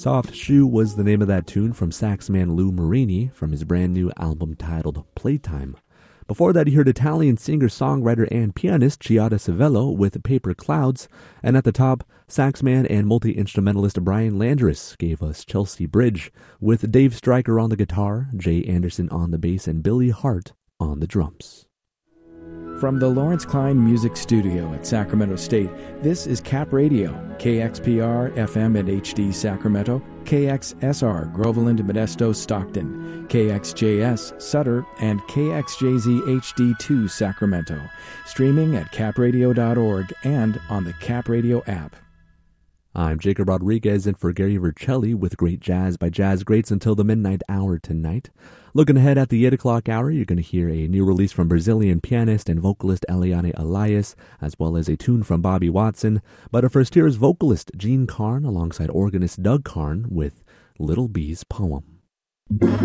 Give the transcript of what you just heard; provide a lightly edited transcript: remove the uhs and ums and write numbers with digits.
Soft Shoe was the name of that tune from saxman Lou Marini from his brand new album titled Playtime. Before that, you heard Italian singer-songwriter and pianist Chiara Civello with Paper Clouds, and at the top, saxman and multi-instrumentalist Brian Landris gave us Chelsea Bridge, with Dave Stryker on the guitar, Jay Anderson on the bass, and Billy Hart on the drums. From the Lawrence Klein Music Studio at Sacramento State, this is Cap Radio, KXPR FM and HD Sacramento, KXSR Groveland, Modesto, Stockton, KXJS Sutter, and KXJZ HD2 Sacramento. Streaming at capradio.org and on the Cap Radio app. I'm Jacob Rodriguez in for Gary Vercelli with great jazz by jazz greats until the midnight hour tonight. Looking ahead at the 8 o'clock hour, you're going to hear a new release from Brazilian pianist and vocalist Eliane Elias, as well as a tune from Bobby Watson. But first, here is vocalist Gene Carn alongside organist Doug Carn with Little Bee's Poem.